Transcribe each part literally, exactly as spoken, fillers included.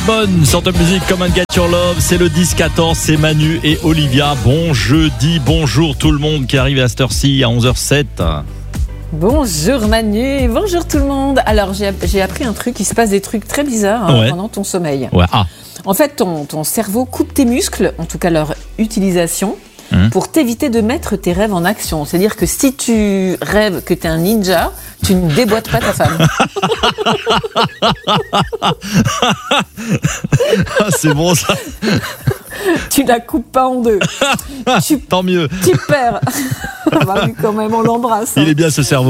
bonne sur Top Music, Come and Get Your Love. C'est le dix quatorze, c'est Manu et Olivia. Bon jeudi, bonjour tout le monde qui arrive à cette heure-ci à onze heures zéro sept. Bonjour Manu, bonjour tout le monde. Alors j'ai, j'ai appris un truc, il se passe des trucs très bizarres hein, ouais. pendant ton sommeil. Ouais. Ah. En fait, ton, ton cerveau coupe tes muscles, en tout cas leur utilisation, Mmh. pour t'éviter de mettre tes rêves en action. C'est-à-dire que si tu rêves que t'es un ninja, tu ne déboîtes pas ta femme. Ah, c'est bon ça. Tu la coupes pas en deux. Tu, Tant mieux. Tu perds. Bah oui, quand même, on l'embrasse. Hein. Il est bien ce cerveau.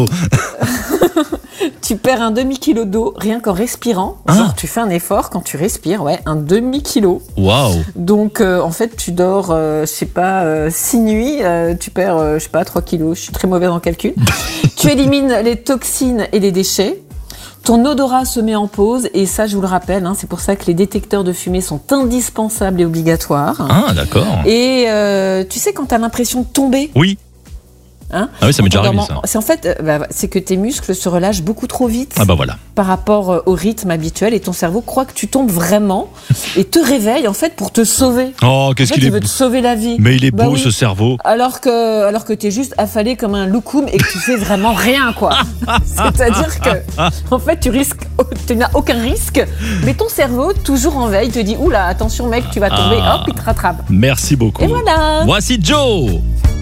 Tu perds un demi-kilo d'eau rien qu'en respirant. Ah. Genre, tu fais un effort quand tu respires, ouais, un demi-kilo. Waouh. Donc, euh, en fait, tu dors, euh, je sais pas, euh, six nuits, euh, tu perds, euh, je sais pas, trois kilos. Je suis très mauvaise en calcul. Tu élimines les toxines et les déchets. Ton odorat se met en pause, et ça, je vous le rappelle, hein, c'est pour ça que les détecteurs de fumée sont indispensables et obligatoires. Ah, d'accord. Et euh, tu sais, quand t'as l'impression de tomber. Oui. Hein, ah oui, ça m'est déjà arrivé ça. C'est en fait, euh, bah, c'est que tes muscles se relâchent beaucoup trop vite. Ah bah voilà. Par rapport euh, au rythme habituel, et ton cerveau croit que tu tombes vraiment et te réveille en fait pour te sauver. Oh, qu'est-ce en fait, qu'il il est veut te sauver la vie. Mais il est bah beau oui. ce cerveau. Alors que, alors que t'es juste affalé comme un loukoum et que tu fais vraiment rien quoi. C'est-à-dire que, en fait, tu risques, tu n'as aucun risque, mais ton cerveau toujours en veille te dit oula, attention mec, tu vas tomber, ah. hop, il te rattrape. Merci beaucoup. Et voilà. Voici Joe.